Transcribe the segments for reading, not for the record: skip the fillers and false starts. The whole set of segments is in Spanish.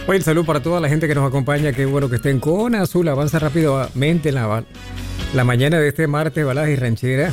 Oye, el saludo para toda la gente que nos acompaña. Qué bueno que estén con Azul. Avanza rápidamente en la mañana de este martes, baladas y ranchera.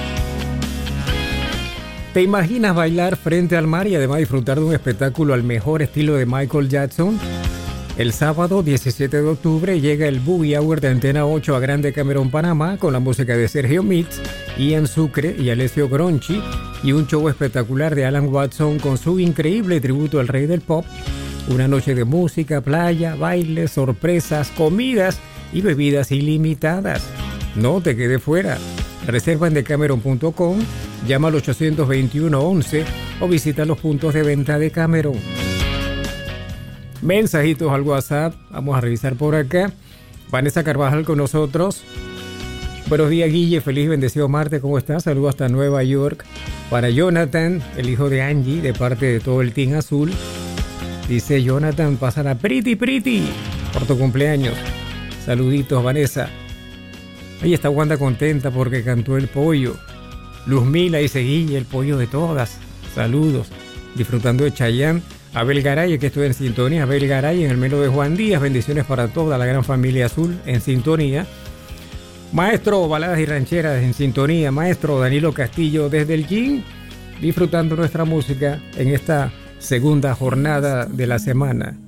¿Te imaginas bailar frente al mar y además disfrutar de un espectáculo al mejor estilo de Michael Jackson? El sábado 17 de octubre llega el Boogie Hour de Antena 8 a Grande Camerón, Panamá, con la música de Sergio Mix, Ian Sucre y Alessio Gronchi, y un show espectacular de Alan Watson con su increíble tributo al rey del pop. Una noche de música, playa, bailes, sorpresas, comidas y bebidas ilimitadas. No te quedes fuera. Reserva en decameron.com, llama al 821-11 o visita los puntos de venta de Cameron. Mensajitos al WhatsApp, vamos a revisar por acá. Vanessa Carvajal con nosotros. Buenos días, Guille, feliz y bendecido martes, ¿cómo estás? Saludos hasta Nueva York. Para Jonathan, el hijo de Angie, de parte de todo el Team Azul. Dice Jonathan, pásala pretty por tu cumpleaños. Saluditos, Vanessa. Ahí está Wanda contenta porque cantó el pollo. Luzmila dice, Guille, el pollo de todas. Saludos. Disfrutando de Chayanne. Abel Garay, que estoy en sintonía. Abel Garay en el menú de Juan Díaz. Bendiciones para toda la gran familia azul en sintonía. Maestro Baladas y Rancheras en sintonía. Maestro Danilo Castillo desde el gym. Disfrutando nuestra música en esta segunda jornada de la semana.